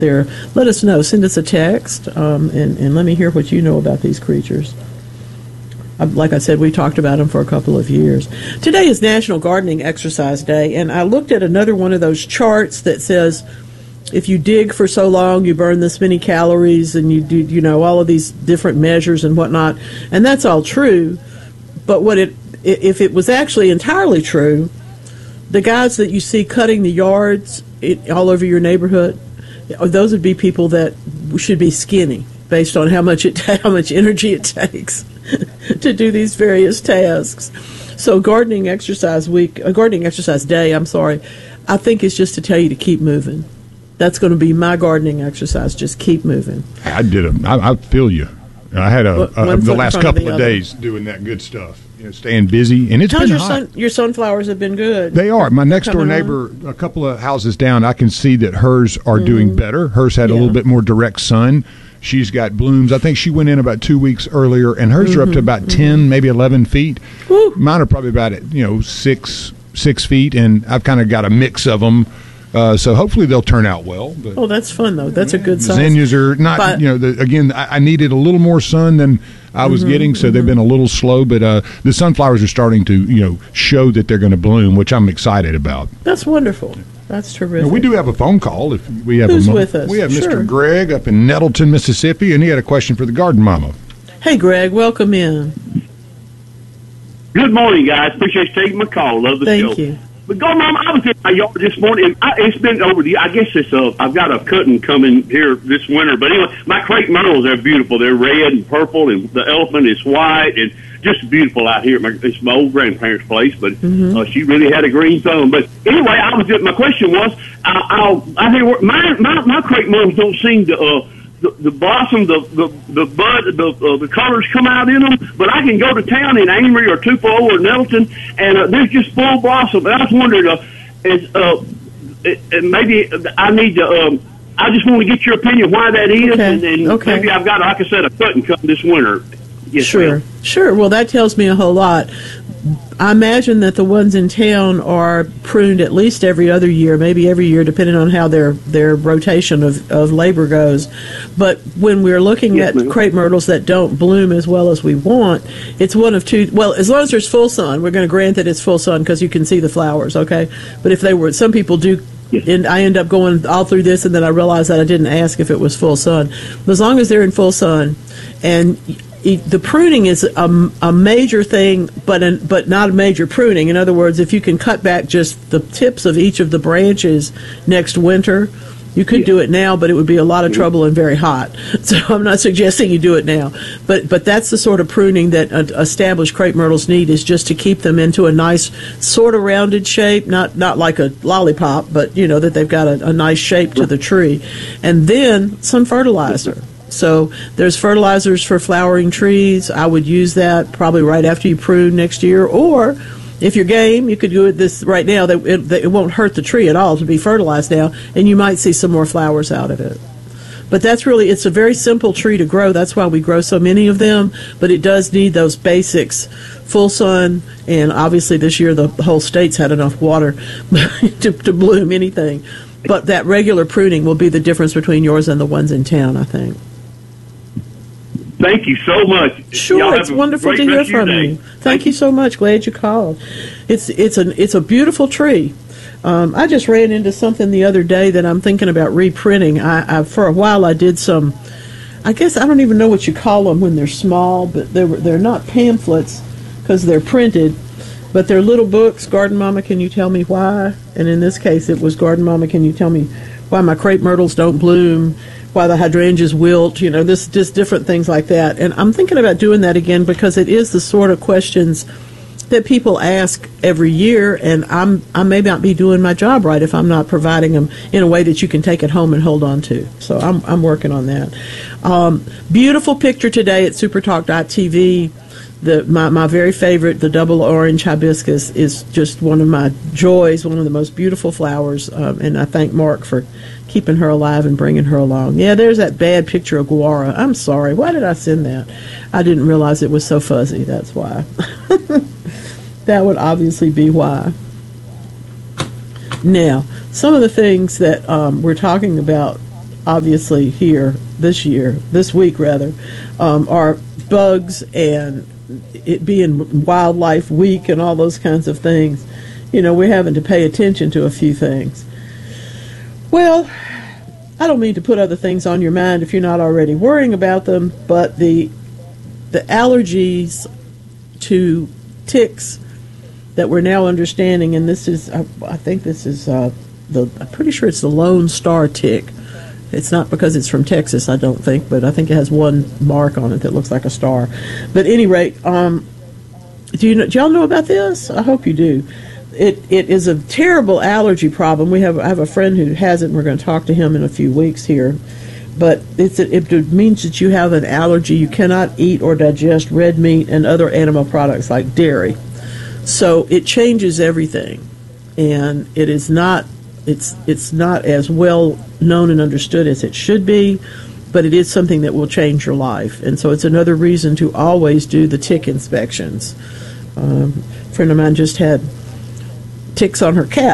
there, let us know. Send us a text, and let me hear what you know about these creatures. Like I said, we talked about them for a couple of years. Today is National Gardening Exercise Day, and I looked at another one of those charts that says if you dig for so long, you burn this many calories, and you do, all of these different measures and whatnot, and that's all true. But if it was actually entirely true, the guys that you see cutting the yards all over your neighborhood, those would be people that should be skinny based on how much energy it takes to do these various tasks. So Gardening Exercise Day, I think it's just to tell you to keep moving. That's going to be my gardening exercise. Just keep moving. I feel you. I had the last couple of days doing that good stuff. Staying busy, and it's been hot. Your sunflowers have been good. They are. My next door neighbor, a couple of houses down, I can see that hers are doing better. Hers had a little bit more direct sun. She's got blooms. I think she went in about 2 weeks earlier, and hers are up to about 10, maybe 11 feet. Woo. Mine are probably about 6 feet, and I've kind of got a mix of them. So hopefully they'll turn out well. But, that's fun, though. That's a good size. Zinnias are not, I needed a little more sun than I was getting, so they've been a little slow. But the sunflowers are starting to, show that they're going to bloom, which I'm excited about. That's wonderful. That's terrific. We do have a phone call. If we have Who's with us? We have Mr. Greg up in Nettleton, Mississippi, and he had a question for the Garden Mama. Hey, Greg, welcome in. Good morning, guys. Appreciate you taking my call. Love the show. Thank you. But Garden Mama, I was in my yard this morning. It's been over the. I guess I've got a cutting coming here this winter. But anyway, my crepe myrtles are beautiful. They're red and purple, and the elephant is white, and just beautiful out here. It's my old grandparents' place, but she really had a green thumb. But anyway, my question was, I think my crepe myrtles don't seem to. The blossom, the bud, the colors come out in them. But I can go to town in Amory or Tupelo or Nettleton, and there's just full blossom. And I was wondering, maybe I need to. I just want to get your opinion why that is, and maybe I've got, like I said, a cutting come this winter. Yes, Sure. Well, that tells me a whole lot. I imagine that the ones in town are pruned at least every other year, maybe every year, depending on how their rotation of labor goes. But when we're looking at crepe myrtles that don't bloom as well as we want, it's one of two. Well, as long as there's full sun, we're going to grant that it's full sun because you can see the flowers, okay? But if some people do. And I end up going all through this, and then I realize that I didn't ask if it was full sun. But as long as they're in full sun, and the pruning is a major thing, but not a major pruning. In other words, if you can cut back just the tips of each of the branches next winter, you could do it now, but it would be a lot of trouble and very hot. So I'm not suggesting you do it now. But that's the sort of pruning that established crepe myrtles need, is just to keep them into a nice sort of rounded shape, not like a lollipop, but that they've got a nice shape to the tree. And then some fertilizer. So there's fertilizers for flowering trees. I would use that probably right after you prune next year. Or if you're game, you could do it this right now. It won't hurt the tree at all to be fertilized now, and you might see some more flowers out of it. But it's a very simple tree to grow. That's why we grow so many of them. But it does need those basics, full sun, and obviously this year the whole state's had enough water to bloom anything. But that regular pruning will be the difference between yours and the ones in town, I think. Thank you so much. Sure, it's wonderful to hear from you. Thank you so much. Glad you called. It's a beautiful tree. I just ran into something the other day that I'm thinking about reprinting. I for a while I did some. I guess I don't even know what you call them when they're small, but they're not pamphlets because they're printed, but they're little books. Garden Mama, can you tell me why? And in this case, it was Garden Mama, can you tell me why my crepe myrtles don't bloom? Why the hydrangeas wilt, this just different things like that. And I'm thinking about doing that again because it is the sort of questions that people ask every year, and I may not be doing my job right if I'm not providing them in a way that you can take it home and hold on to. So I'm working on that. Beautiful picture today at supertalk.tv. My very favorite, the double orange hibiscus, is just one of my joys, one of the most beautiful flowers, and I thank Mark for keeping her alive and bringing her along. Yeah, there's that bad picture of guara. I'm sorry. Why did I send that? I didn't realize it was so fuzzy. That's why. That would obviously be why. Now, some of the things that we're talking about obviously here this week rather, are bugs and it being Wildlife Week and all those kinds of things. We're having to pay attention to a few things. Well, I don't mean to put other things on your mind if you're not already worrying about them, but the allergies to ticks that we're now understanding, and this is, I think this is I'm pretty sure it's the Lone Star tick. It's not because it's from Texas, I don't think, but I think it has one mark on it that looks like a star. But at any rate, do y'all know about this? I hope you do. It is a terrible allergy problem. I have a friend who has it, and we're going to talk to him in a few weeks here. But it means that you have an allergy. You cannot eat or digest red meat and other animal products like dairy. So it changes everything, and it is not. It's not as well known and understood as it should be, but it is something that will change your life. And so it's another reason to always do the tick inspections. A friend of mine just had ticks on her cat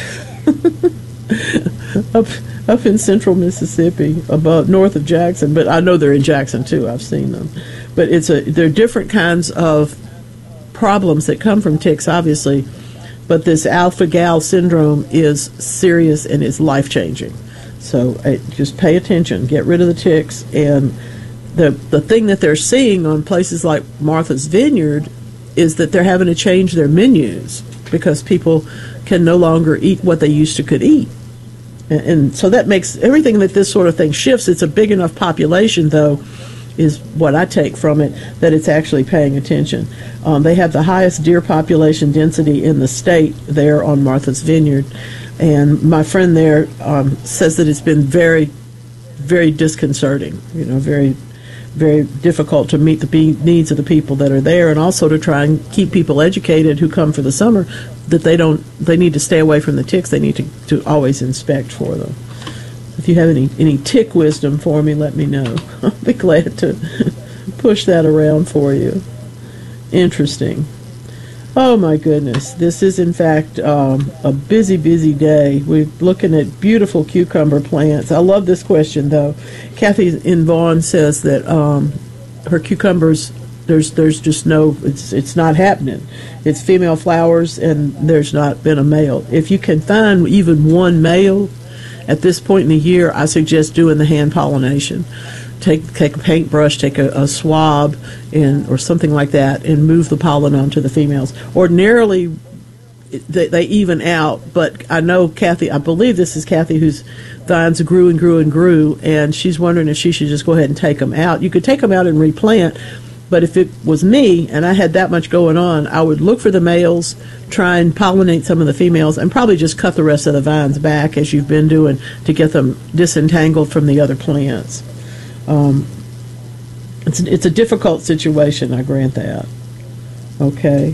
up in central Mississippi, about north of Jackson. But I know they're in Jackson too. I've seen them. But there are different kinds of problems that come from ticks, obviously. But this alpha-gal syndrome is serious and is life-changing. So just pay attention. Get rid of the ticks. And the thing that they're seeing on places like Martha's Vineyard is that they're having to change their menus because people can no longer eat what they used to could eat. And so that makes everything that this sort of thing shifts. It's a big enough population, though, is what I take from it, that it's actually paying attention. They have the highest deer population density in the state there on Martha's Vineyard. And my friend there says that it's been very, very disconcerting, very, very difficult to meet the needs of the people that are there, and also to try and keep people educated who come for the summer that they need to stay away from the ticks. They need to always inspect for them. If you have any tick wisdom for me, let me know. I'll be glad to push that around for you. Interesting. Oh my goodness. This is in fact a busy, busy day. We're looking at beautiful cucumber plants. I love this question though. Kathy in Vaughan says that her cucumbers, there's just it's not happening. It's female flowers and there's not been a male. If you can find even one male at this point in the year, I suggest doing the hand pollination. Take a paintbrush, take a swab, or something like that, and move the pollen onto the females. Ordinarily, they even out, but I know Kathy, I believe this is Kathy, whose vines grew and grew and grew, and she's wondering if she should just go ahead and take them out. You could take them out and replant, but if it was me and I had that much going on, I would look for the males, try and pollinate some of the females, and probably just cut the rest of the vines back as you've been doing to get them disentangled from the other plants. It's a difficult situation, I grant that. Okay.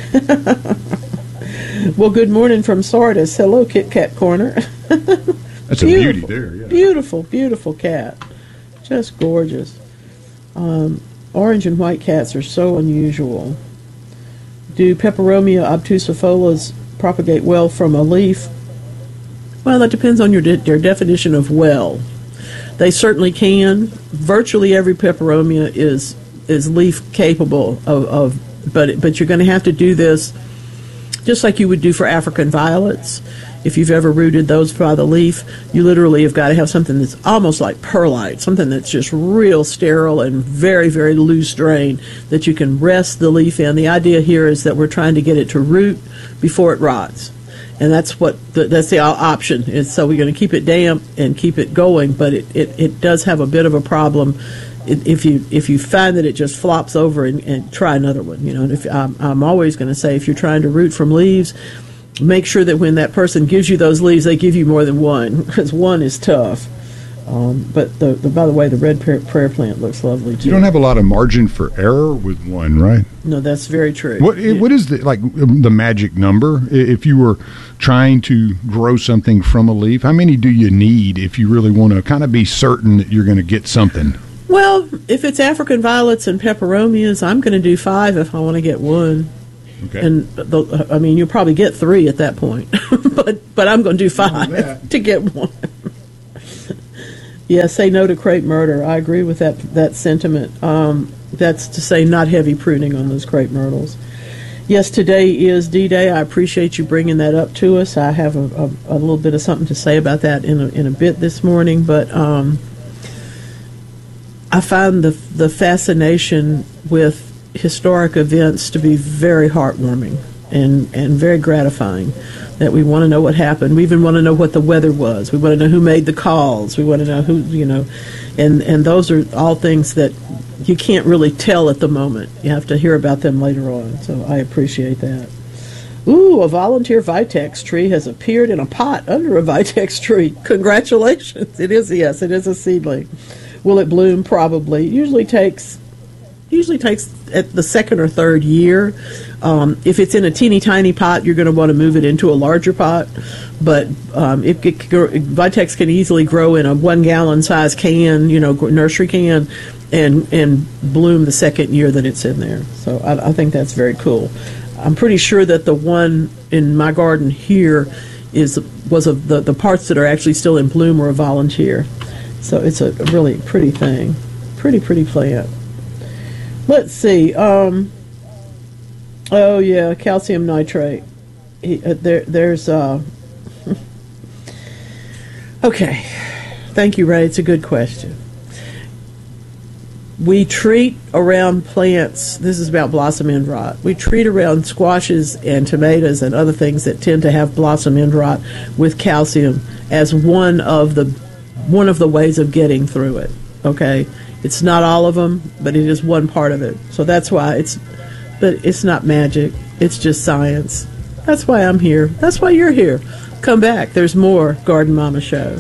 Well, good morning from Sardis. Hello, Kit Kat Corner. That's a beauty there, yeah. Beautiful, beautiful cat. Just gorgeous. Orange and white cats are so unusual. Do Peperomia obtusifolia propagate well from a leaf? Well, that depends on your definition of well. They certainly can. Virtually every peperomia is leaf capable of but you're going to have to do this just like you would do for African violets. If you've ever rooted those by the leaf, you literally have got to have something that's almost like perlite, something that's just real sterile and very, very loose drain that you can rest the leaf in. The idea here is that we're trying to get it to root before it rots. And that's that's the option. Is so we're going to keep it damp and keep it going, but it does have a bit of a problem if you find that it just flops over and try another one. And I'm always going to say, if you're trying to root from leaves, make sure that when that person gives you those leaves, they give you more than one, because one is tough. But by the way, the red prayer plant looks lovely too. You don't have a lot of margin for error with one, right? No, that's very true. What is the magic number if you were trying to grow something from a leaf? How many do you need if you really want to kind of be certain that you're going to get something? Well, if it's African violets and peperomias, I'm going to do 5 if I want to get one. Okay. And you'll probably get 3 at that point, but I'm going to do 5 to get one. Yeah, say no to crepe myrtle. I agree with that sentiment. That's to say not heavy pruning on those crepe myrtles. Yes, today is D-Day. I appreciate you bringing that up to us. I have a little bit of something to say about that in a bit this morning, but I find the fascination with historic events to be very heartwarming and very gratifying. That we want to know what happened. We even want to know what the weather was. We want to know who made the calls. We want to know who, and those are all things that you can't really tell at the moment. You have to hear about them later on. So I appreciate that. Ooh, a volunteer Vitex tree has appeared in a pot under a Vitex tree. Congratulations. It is a seedling. Will it bloom? Probably. It usually takes at the second or third year. If it's in a teeny tiny pot, you're going to want to move it into a larger pot. But Vitex can easily grow in a 1 gallon size can, nursery can, and bloom the second year that it's in there. So I think that's very cool. I'm pretty sure that the one in my garden here was of the parts that are actually still in bloom were a volunteer. So it's a really pretty thing, pretty plant. Let's see. Oh yeah, calcium nitrate. There's okay. Thank you, Ray. It's a good question. We treat around plants. This is about blossom end rot. We treat around squashes and tomatoes and other things that tend to have blossom end rot with calcium as one of the ways of getting through it. Okay. It's not all of them, but it is one part of it. So that's why but it's not magic. It's just science. That's why I'm here. That's why you're here. Come back. There's more Garden Mama Show.